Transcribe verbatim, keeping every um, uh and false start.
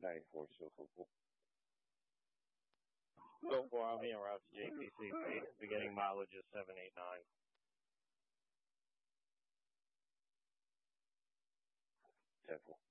nine four so four four. Go for I'm here, Route to J P C P. Beginning mileage is seven eight nine. ten four.